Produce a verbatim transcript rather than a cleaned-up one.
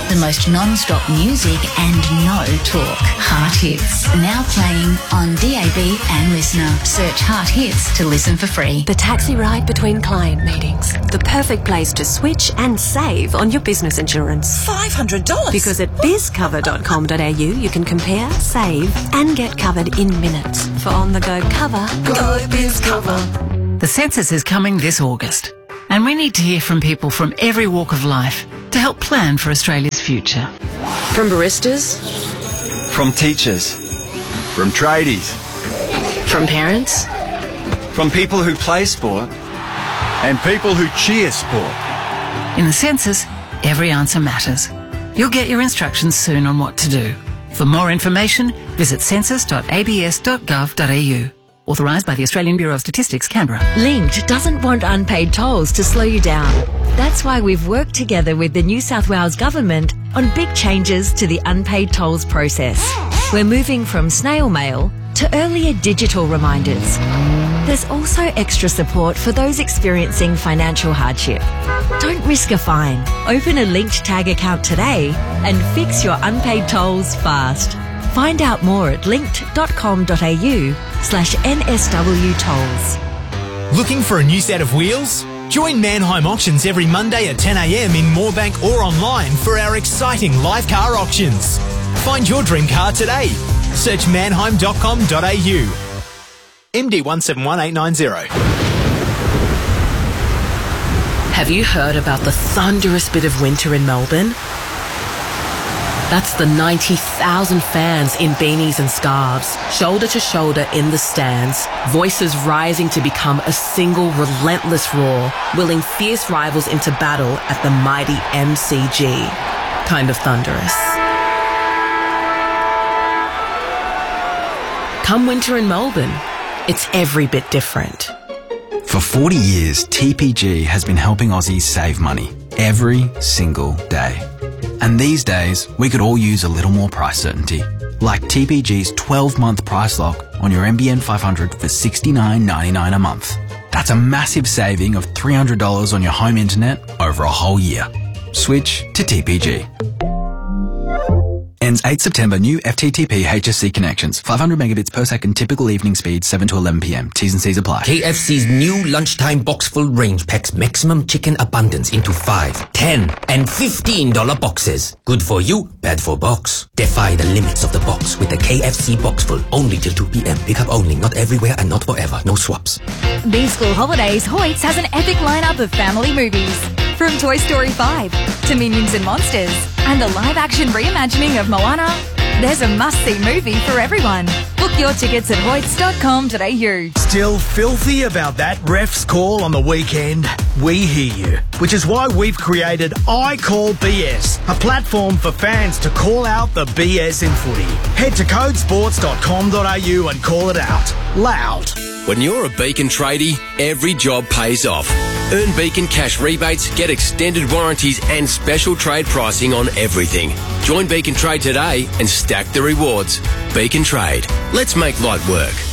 The most non-stop music and no talk. Heart Hits. Now playing on D A B and Listener. Search Heart Hits to listen for free. The taxi ride between client meetings. The perfect place to switch and save on your business insurance. five hundred dollars? Because at biz cover dot com dot a u you can compare, save and get covered in minutes. For on-the-go cover, Go BizCover. The census is coming this August, and we need to hear from people from every walk of life to help plan for Australia's future. From baristas, From teachers. From tradies. from parents, From people who play sport. And people who cheer sport. In the census, every answer matters. You'll get your instructions soon on what to do. For more information, visit census dot a b s dot gov dot a u. Authorised by the Australian Bureau of Statistics, Canberra. Linked doesn't want unpaid tolls to slow you down. That's why we've worked together with the New South Wales Government on big changes to the unpaid tolls process. We're moving from snail mail to earlier digital reminders. There's also extra support for those experiencing financial hardship. Don't risk a fine. Open a Linked Tag account today and fix your unpaid tolls fast. Find out more at linked dot com dot a u slash N S W tolls. Looking for a new set of wheels? Join Mannheim Auctions every Monday at ten a m in Moorebank or online for our exciting live car auctions. Find your dream car today. Search mannheim dot com dot a u. M D one seven one eight nine zero. have you heard about the thunderous bit of winter in Melbourne? That's the ninety thousand fans in beanies and scarves, shoulder to shoulder in the stands, voices rising to become a single relentless roar, willing fierce rivals into battle at the mighty M C G. Kind of thunderous. Come winter in Melbourne, it's every bit different. For forty years, T P G has been helping Aussies save money every single day. And these days, we could all use a little more price certainty. Like T P G's twelve-month price lock on your M B N five hundred for sixty-nine ninety-nine a month. That's a massive saving of three hundred dollars on your home internet over a whole year. Switch to T P G. Ends eighth September. New F T T P H S C connections. five hundred megabits per second typical evening speed, seven to eleven p m. T's and C's apply. K F C's new lunchtime box full range packs maximum chicken abundance into five, ten, and fifteen dollar boxes. Good for you, bad for box. Defy the limits of the box with the K F C box full. Only till two p m. Pick up only, not everywhere and not forever. No swaps. These school holidays, Hoyts has an epic lineup of family movies. From Toy Story five to Minions and Monsters and the live-action reimagining of Moana, there's a must-see movie for everyone. Book your tickets at hoyts dot com dot a u. Still filthy about that ref's call on the weekend? We hear you, which is why we've created I Call B S, a platform for fans to call out the B S in footy. Head to code sports dot com dot a u and call it out loud. When you're a Beacon tradie, every job pays off. Earn Beacon cash rebates, get extended warranties and special trade pricing on everything. Join Beacon Trade today and stack the rewards. Beacon Trade. Let's make light work.